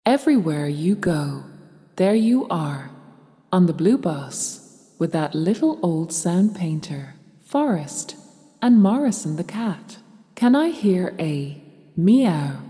Everywhere you go, there you are, on the blue bus, with that little old sound painter, Forrest, and Morrison the cat. Can I hear a meow